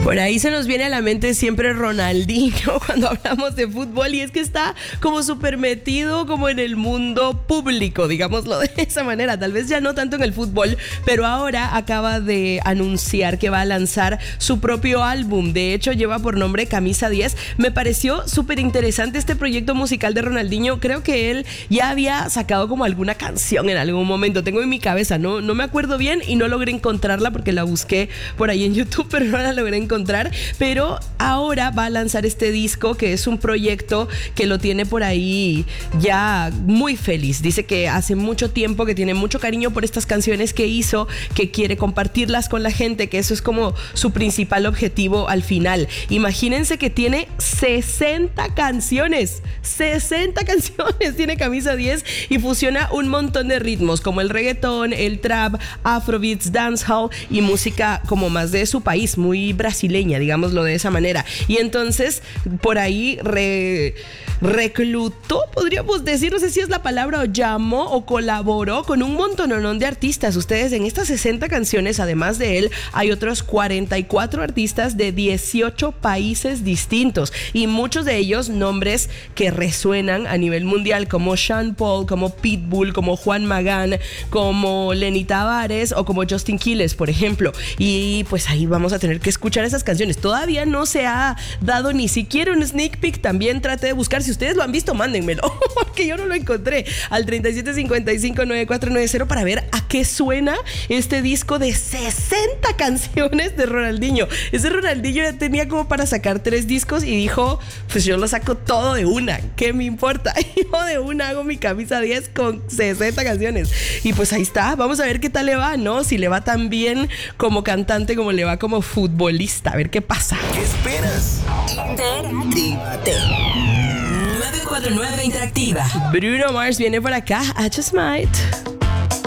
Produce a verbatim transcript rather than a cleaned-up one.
Por ahí se nos viene a la mente siempre Ronaldinho cuando hablamos de fútbol, y es que está como súper metido como en el mundo público, digámoslo de esa manera. Tal vez ya no tanto en el fútbol, pero ahora acaba de anunciar que va a lanzar su propio álbum. De hecho, lleva por nombre Camisa diez. Me pareció súper interesante este proyecto musical de Ronaldinho. Creo que él ya había sacado como alguna canción en algún momento. Tengo en mi cabeza, no, no me acuerdo bien y no logré encontrarla porque la busqué por ahí en YouTube, pero no la logré encontrar. Pero ahora va a lanzar este disco, que es un proyecto que lo tiene por ahí ya muy feliz. Dice que hace mucho tiempo que tiene mucho cariño por estas canciones que hizo, que quiere compartirlas con la gente, que eso es como su principal objetivo al final. Imagínense que tiene sesenta canciones, sesenta canciones tiene Camisa diez, y fusiona un montón de ritmos como el reggaetón, el trap, afrobeats, dancehall y música como más de su país, muy brasileña, digámoslo de esa manera. Y entonces por ahí re, reclutó, podríamos decir, no sé si es la palabra, o llamó o colaboró con un montononón de artistas. Ustedes, en estas sesenta canciones, además de él, hay otros cuarenta y cuatro artistas de dieciocho países distintos, y muchos de ellos nombres que resuenan a nivel mundial, como Sean Paul, como Pitbull, como Juan Magán, como Lenny Tavares o como Justin Quiles, por ejemplo. Y pues ahí vamos a tener que escuchar esas canciones. Todavía no se ha dado ni siquiera un sneak peek. También traté de buscar. Si ustedes lo han visto, mándenmelo, porque yo no lo encontré, al treinta y siete cincuenta y cinco noventa y cuatro noventa, para ver a qué suena este disco de sesenta canciones de Ronaldinho. Ese Ronaldinho ya tenía como para sacar tres discos y dijo, pues yo lo saco todo de una, ¿qué me importa? Yo de una hago mi Camisa diez con sesenta canciones. Y pues ahí está, vamos a ver qué tal le va, ¿no? Si le va tan bien como cantante como le va como futbolista. A ver qué pasa. ¿Qué esperas? Interactívate. nueve cuatro nueve Interactiva. Bruno Mars viene por acá. I Just Might.